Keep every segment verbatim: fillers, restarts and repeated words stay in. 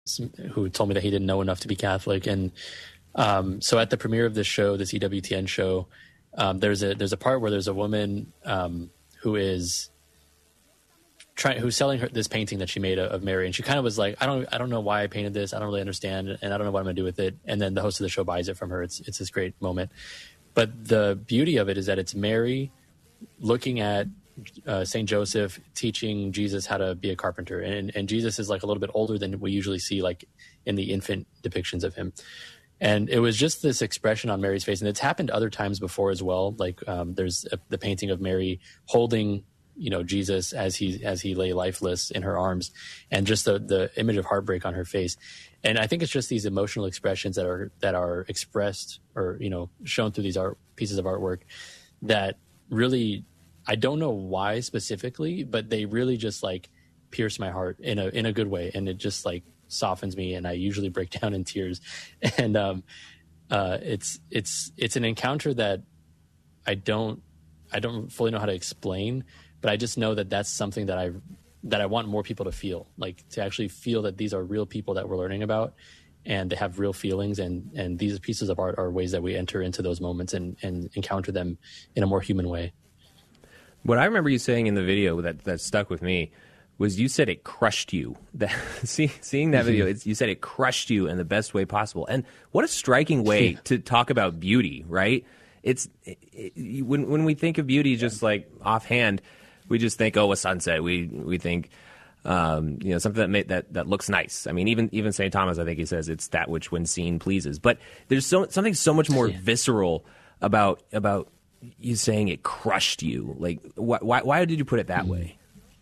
who told me that he didn't know enough to be Catholic. And um, so at the premiere of this show, this E W T N show, um, there's a there's a part where there's a woman um, who is trying who's selling her this painting that she made of, of Mary, and she kind of was like, I don't I don't know why I painted this. I don't really understand, and I don't know what I'm gonna do with it. And then the host of the show buys it from her. It's it's this great moment. But the beauty of it is that it's Mary looking at uh, Saint Joseph teaching Jesus how to be a carpenter. And, and Jesus is like a little bit older than we usually see like in the infant depictions of him. And it was just this expression on Mary's face. And it's happened other times before as well. Like um, there's a, the painting of Mary holding, you know, Jesus as he as he lay lifeless in her arms, and just the, the image of heartbreak on her face. And I think it's just these emotional expressions that are that are expressed or, you know, shown through these art pieces of artwork that really, I don't know why specifically, but they really just like pierce my heart in a in a good way, and it just like softens me, and I usually break down in tears. And um, uh, it's it's it's an encounter that I don't I don't fully know how to explain, but I just know that that's something that I that I want more people to feel, like to actually feel that these are real people that we're learning about, and they have real feelings, and and these pieces of art are ways that we enter into those moments and and encounter them in a more human way. What I remember you saying in the video that, that stuck with me was you said it crushed you. That, see, seeing that video, it's, you said it crushed you in the best way possible. And what a striking way to talk about beauty, right? It's it, it, when when we think of beauty, just like offhand, we just think, oh, a sunset. We we think, um, you know, something that made, that that looks nice. I mean, even even Saint Thomas, I think he says it's that which, when seen, pleases. But there's so something so much more yeah. visceral about about. you saying it crushed you. Like, wh- why why did you put it that way?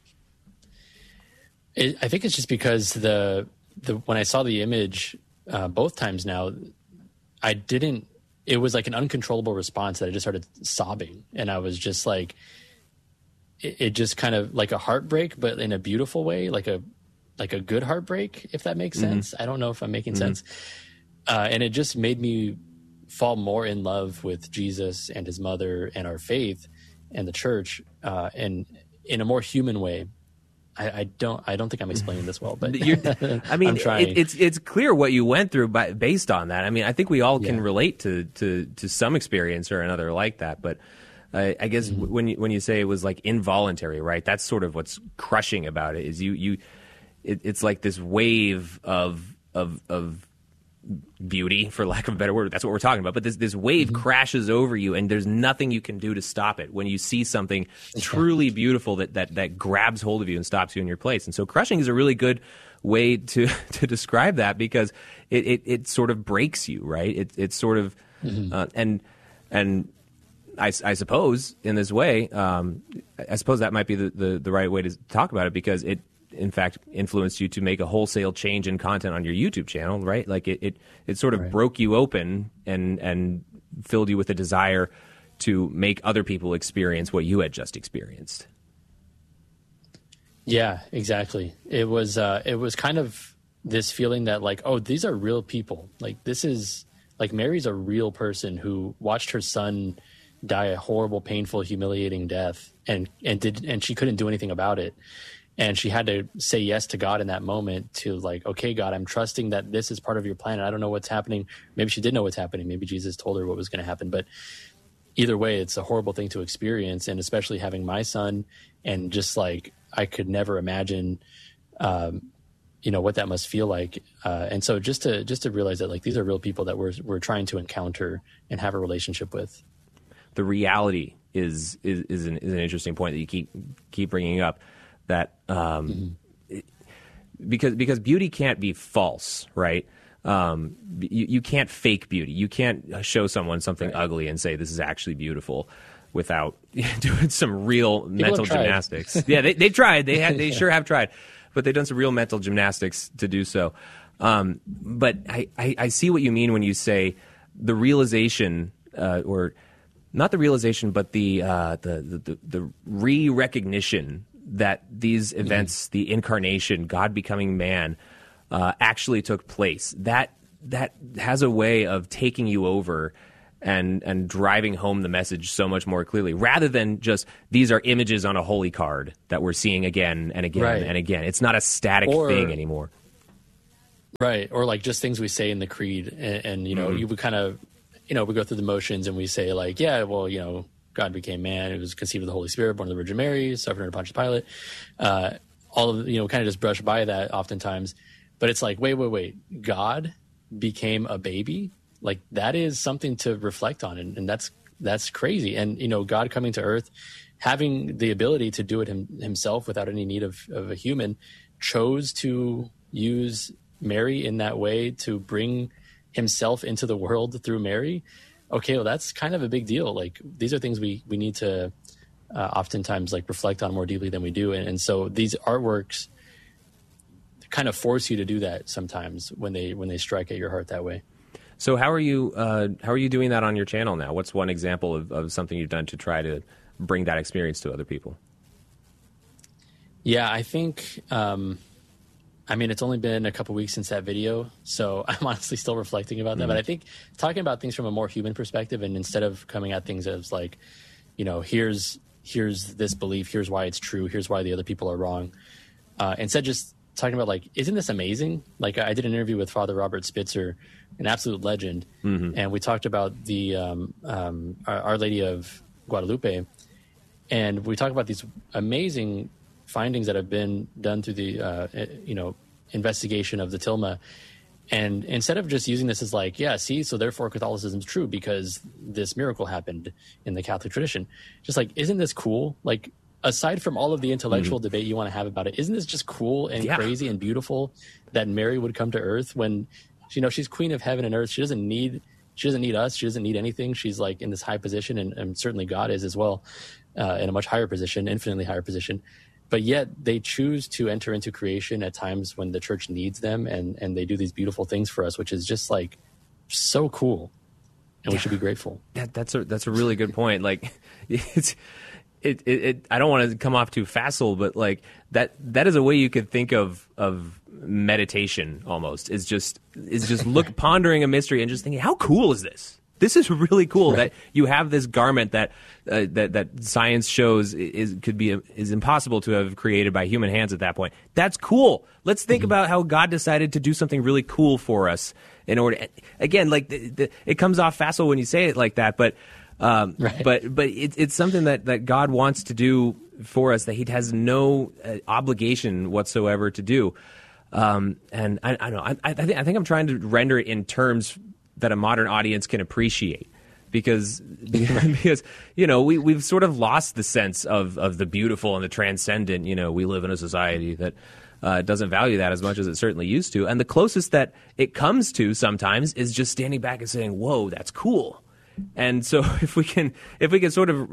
It, I think it's just because the the when I saw the image uh, both times now, I didn't. It was like an uncontrollable response that I just started sobbing, and I was just like, it, it just kind of like a heartbreak, but in a beautiful way, like a like a good heartbreak, if that makes mm-hmm. sense. I don't know if I'm making mm-hmm. sense, uh, and it just made me fall more in love with Jesus and his mother and our faith and the church, uh, and in a more human way. I, I don't. I don't think I'm explaining this well, but You're, I mean, I'm trying. It, it's it's clear what you went through by, based on that. I mean, I think we all can yeah. relate to, to to some experience or another like that. But uh, I guess mm-hmm. when you, when you say it was like involuntary, right? That's sort of what's crushing about it. Is you you, it, it's like this wave of of of. beauty, for lack of a better word. That's what we're talking about. But this this wave mm-hmm. crashes over you, and there's nothing you can do to stop it when you see something truly beautiful that, that, that grabs hold of you and stops you in your place. And so crushing is a really good way to, to describe that, because it, it, it sort of breaks you, right? It, it's sort of, mm-hmm. uh, and and I, I suppose in this way, um, I suppose that might be the, the, the right way to talk about it, because it, in fact, influenced you to make a wholesale change in content on your YouTube channel, right? Like it, it, it sort of right. broke you open and and filled you with a desire to make other people experience what you had just experienced. Yeah, exactly. It was uh, it was kind of this feeling that like, oh, these are real people. Like this is like Mary's a real person who watched her son die a horrible, painful, humiliating death, and and did and she couldn't do anything about it. And she had to say yes to God in that moment, to like, okay, God, I'm trusting that this is part of your plan. And I don't know what's happening. Maybe she did know what's happening. Maybe Jesus told her what was going to happen. But either way, it's a horrible thing to experience. And especially having my son, and just like, I could never imagine, um, you know, what that must feel like. Uh, and so just to, just to realize that like, these are real people that we're, we're trying to encounter and have a relationship with. The reality is, is, is an, is an interesting point that you keep, keep bringing up. That um, mm-hmm. it, because because beauty can't be false, right? Um, you, you can't fake beauty. You can't show someone something right. ugly and say this is actually beautiful without doing some real People mental gymnastics. yeah, they they tried. They had they yeah. sure have tried, but they've done some real mental gymnastics to do so. Um, but I, I, I see what you mean when you say the realization, uh, or not the realization, but the uh, the the, the, the re-recognition that these events, mm-hmm. the incarnation, God becoming man, uh, actually took place. That that has a way of taking you over and and driving home the message so much more clearly, rather than just these are images on a holy card that we're seeing again and again right. and again. It's not a static or, thing anymore. Right. Or like just things we say in the creed. And, and you know, mm-hmm. you would kind of, you know, we go through the motions and we say like, yeah, well, you know, God became man. It was conceived of the Holy Spirit, born of the Virgin Mary, suffered under Pontius Pilate. Uh, all of, you know, kind of just brush by that oftentimes. But it's like, wait, wait, wait. God became a baby? Like that is something to reflect on. And, and that's, that's crazy. And, you know, God coming to earth, having the ability to do it him, himself without any need of, of a human, chose to use Mary in that way to bring himself into the world through Mary. Okay, well, that's kind of a big deal. Like these are things we, we need to uh, oftentimes like reflect on more deeply than we do. And, and so these artworks kind of force you to do that sometimes when they when they strike at your heart that way. So how are you uh, how are you doing that on your channel now? What's one example of, of something you've done to try to bring that experience to other people? Yeah, I think, um, I mean, it's only been a couple weeks since that video, so I'm honestly still reflecting about that. Mm-hmm. But I think talking about things from a more human perspective, and instead of coming at things as like, you know, here's here's this belief, here's why it's true, here's why the other people are wrong. Uh, instead, just talking about like, isn't this amazing? Like I did an interview with Father Robert Spitzer, an absolute legend, mm-hmm. and we talked about the um, um, Our, Our Lady of Guadalupe, and we talk about these amazing findings that have been done through the uh, you know investigation of the tilma. And instead of just using this as like, yeah, see, so therefore Catholicism is true because this miracle happened in the Catholic tradition, just like, isn't this cool? Like, aside from all of the intellectual mm-hmm. debate you want to have about it, isn't this just cool and yeah. crazy and beautiful that Mary would come to earth when, you know, she's queen of heaven and earth. She doesn't need, she doesn't need us. She doesn't need anything. She's like in this high position, and, and certainly God is as well, uh, in a much higher position, infinitely higher position. But yet they choose to enter into creation at times when the church needs them, and, and they do these beautiful things for us, which is just like so cool, and yeah. we should be grateful. That, that's a that's a really good point. Like, it's it, it it I don't want to come off too facile, but like that that is a way you could think of of meditation almost. Is just is just look pondering a mystery and just thinking, how cool is this? This is really cool right. that you have this garment that uh, that that science shows is could be is impossible to have created by human hands at that point. That's cool. Let's think mm-hmm. about how God decided to do something really cool for us in order. Again, like the, the, it comes off facile when you say it like that, but um, right. but but it, it's something that, that God wants to do for us that He has no uh, obligation whatsoever to do. Um, and I, I don't know. I, I think I think I'm trying to render it in terms that a modern audience can appreciate, because because you know we we've sort of lost the sense of of the beautiful and the transcendent. You know, we live in a society that uh, doesn't value that as much as it certainly used to, and the closest that it comes to sometimes is just standing back and saying, "Whoa, that's cool." And so if we can if we can sort of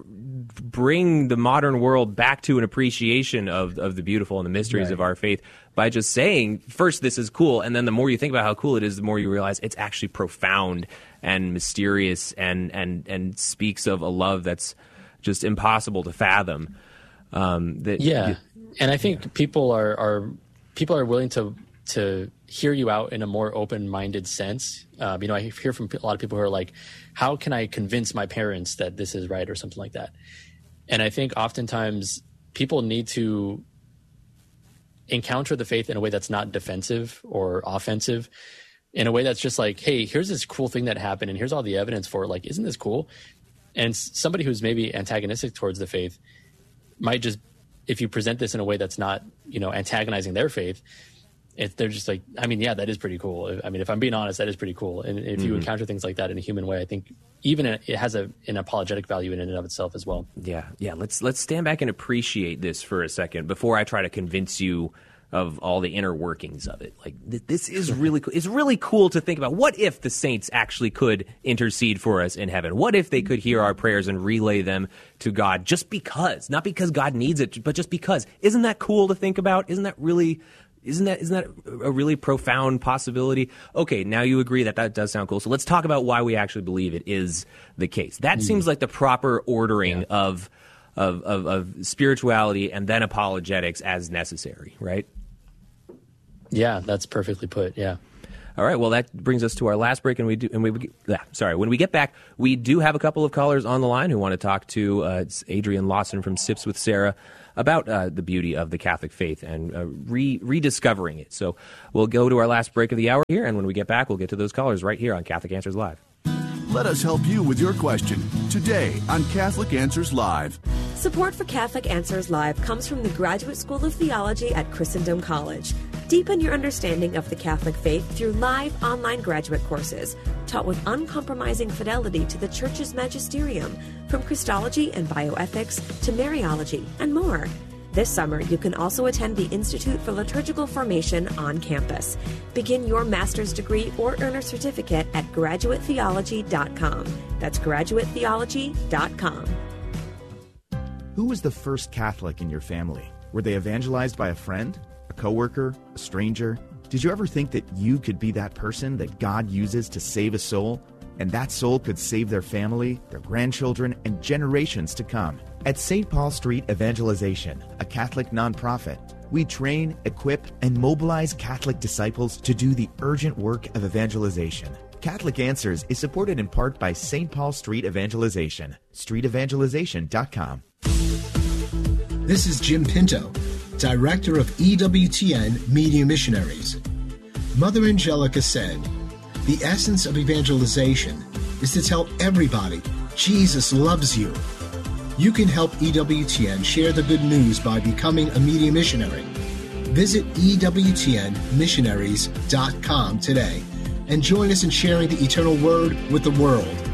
bring the modern world back to an appreciation of of the beautiful and the mysteries right. of our faith by just saying, first, this is cool, and then the more you think about how cool it is, the more you realize it's actually profound and mysterious and and and speaks of a love that's just impossible to fathom. Um, that, yeah, you, and I think yeah. people are, are people are willing to to hear you out in a more open-minded sense. Um, you know, I hear from a lot of people who are like, how can I convince my parents that this is right or something like that? And I think oftentimes people need to encounter the faith in a way that's not defensive or offensive, in a way that's just like, hey, here's this cool thing that happened and here's all the evidence for it. Like, isn't this cool? And somebody who's maybe antagonistic towards the faith might just, if you present this in a way that's not, you know, antagonizing their faith, it, they're just like, I mean, yeah, that is pretty cool. I mean, if I'm being honest, that is pretty cool. And if mm-hmm. you encounter things like that in a human way, I think even a, it has a, an apologetic value in and of itself as well. Yeah, yeah. Let's let's stand back and appreciate this for a second before I try to convince you of all the inner workings of it. Like, th- this is really cool. It's really cool to think about. What if the saints actually could intercede for us in heaven? What if they could hear our prayers and relay them to God just because? Not because God needs it, but just because. Isn't that cool to think about? Isn't that really... Isn't that isn't that a really profound possibility? Okay, now you agree that that does sound cool. So let's talk about why we actually believe it is the case. That mm. seems like the proper ordering yeah. of, of of of spirituality and then apologetics as necessary, right? Yeah, that's perfectly put. Yeah. All right. Well, that brings us to our last break, and we do. And we, yeah, sorry. When we get back, we do have a couple of callers on the line who want to talk to uh, it's Adrian Lawson from Sips with Sarah about uh, the beauty of the Catholic faith and uh, re- rediscovering it. So we'll go to our last break of the hour here, and when we get back, we'll get to those callers right here on Catholic Answers Live. Let us help you with your question today on Catholic Answers Live. Support for Catholic Answers Live comes from the Graduate School of Theology at Christendom College. Deepen your understanding of the Catholic faith through live online graduate courses, taught with uncompromising fidelity to the Church's magisterium, from Christology and bioethics to Mariology and more. This summer, you can also attend the Institute for Liturgical Formation on campus. Begin your master's degree or earn a certificate at graduate theology dot com. That's graduate theology dot com. Who was the first Catholic in your family? Were they evangelized by a friend, a coworker, a stranger? Did you ever think that you could be that person that God uses to save a soul? And that soul could save their family, their grandchildren, and generations to come. At Saint Paul Street Evangelization, a Catholic nonprofit, we train, equip, and mobilize Catholic disciples to do the urgent work of evangelization. Catholic Answers is supported in part by Saint Paul Street Evangelization, street evangelization dot com. This is Jim Pinto, Director of E W T N Media Missionaries. Mother Angelica said, "The essence of evangelization is to tell everybody Jesus loves you." You can help E W T N share the good news by becoming a media missionary. Visit E W T N missionaries dot com today and join us in sharing the eternal word with the world.